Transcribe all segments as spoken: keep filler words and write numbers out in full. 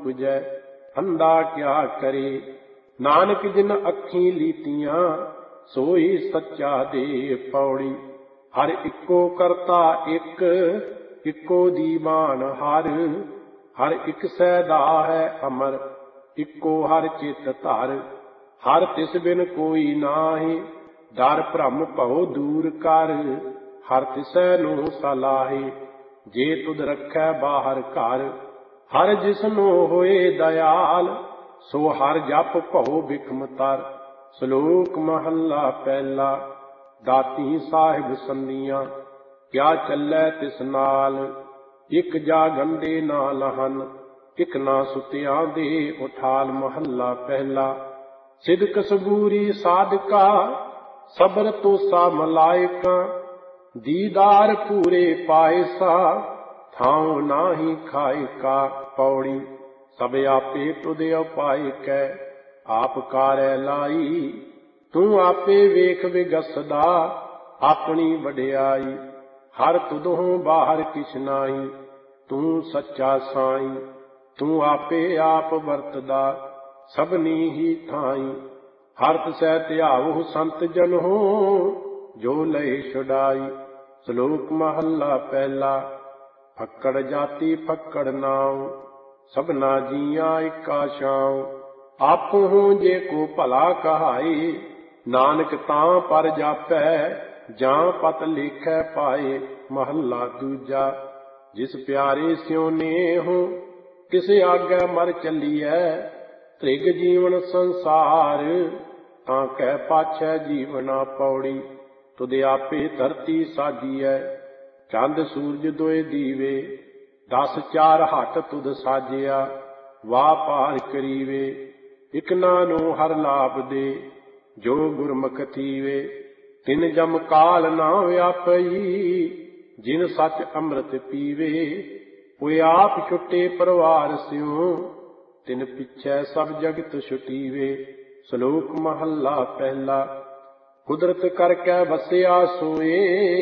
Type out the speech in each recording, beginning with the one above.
उपजै अंधा क्या करे। नानक जिन अखीं लीतियां सोई सच्चा दे पौड़ी। हर इक्को करता एक इक्को दीवान हर। हर एक सैदा है अमर इक्को हर चित धर। हर तिस बिन कोई नाहि डर भ्रम भव दूर कर। हर तिसै नो सलाहे जे तुध रखै बाहर घर। हर जिसनो होए दयाल सो हर जप भव बिखम तर। श्लोक महला पहला। दाती साहिब संदियां क्या चलै तिस नाल। इक जा गंढे ना लहन इक ना सुतियां दे उठाल। महला पहला। सिदक सबूरी साधका सबर तोसा मलाइका। दीदार पूरे पायसा थाओ नाही खाए का। पौड़ी सब आपे तुद उपाय कै आप कारै लाई। तू आपे वेख विगसदा अपनी वडियाई। हर तुदहों बाहर किछ नाही तू सच्चा साई। तू आपे आप वरतदा सबनी ही थाई। हर तिसै ध्यावहु संत जन हो जो लय छुड़ाई। श्लोक महला पहला। फक्कड़ जाति फक्कड़ नाव सबना जिया इका छाव। आपो जे को भला कहाए नानक तां पर जापै जां पत लिखै पाए। महला दूजा। जिस प्यारे स्यों नेहो किस आगे मर चलिए। त्रिग जीवन संसार तां कै पाछै जीवना। पौड़ी तुद आपे धरती साजिए चंद सूरज दोए दीवे। दस चार हट तुद साजिया वाह पार करीवे। इक नानो हर लाभ दे जो गुरमुख थीवे। तिन जम काल ना व्यापई जिन सच अमृत पीवे। कोई आप छुटे परिवार स्यों तिन पिछै सब जगत छुटीवे। श्लोक महला पहला। कुदरत करकै वसिया सोए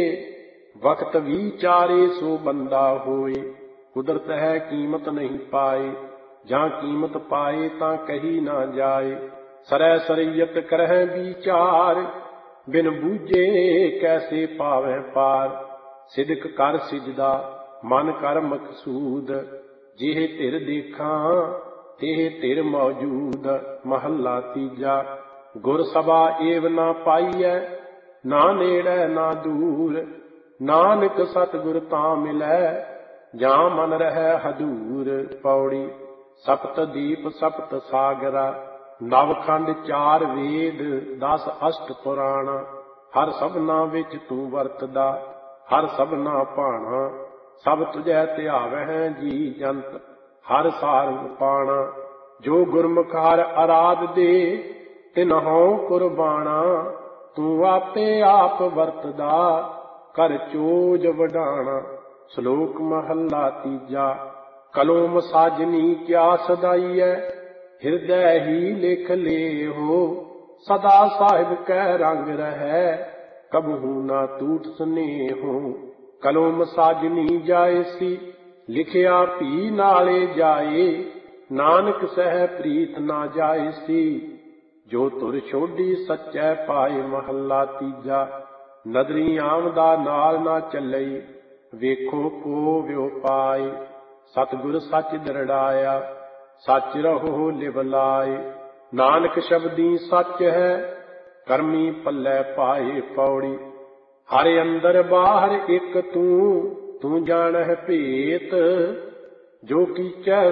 वक्त विचारे सो बंदा होए। कुदरत है कीमत नहीं पाए जां कीमत पाए तां कही ना जाए। सरै सरीयत करह विचार बिन बूझे कैसे पावै पार। सिदक कर सिजदा मन कर मकसूद जेह धिर देखां तेह धिर मौजूद। महला तीजा। गुर सभा एव ना पाईऐ ना नेड़ै ना दूर। नानक सतगुर तां मिलै जां मन रहै हदूर। पौड़ी सप्त दीप सप्त सागरा नवखंड चार वेद दस अष्ट पुराण। हर सबना विच तू वरतदा हर सबना भाणा। सब तुझै ध्यावै जी जंत हर सारंग पाणा। जो गुरमुख हर अराध दे तिन्हों कुर्बाना। तू आपे आप वरतदा कर चोज वडाणा। श्लोक महला तीजा। कलोम साजनी क्या सदाईऐ हिरदै ही लिख ले हो। सदा साहिब कै रंग रहै कबहू ना टूट स्नेहो। कलोम साजनी जायसी लिखिया भी नाले जाए। नानक सह प्रीत ना जायसी जो तुर छोड़ी सच्चै पाए। महला तीजा। नदरी आमदा नाल ना चलई ਵੇਖੋ ਕੋ ਵਿਉ ਪਾਏ। ਸਤਿਗੁਰ ਸੱਚ ਦਰੜਾਇਆ ਸੱਚ ਰਹੋ ਲਿਵ ਲਾਏ। ਨਾਨਕ ਸ਼ਬਦੀ ਸੱਚ ਹੈ ਕਰਮੀ ਪੱਲੇ ਪਾਏ। ਪੌੜੀ ਹਰ ਅੰਦਰ ਬਾਹਰ ਇੱਕ ਤੂੰ ਤੂੰ ਜਾਣਹਿ ਭੇਤ ਜੋ ਕੀਚੈ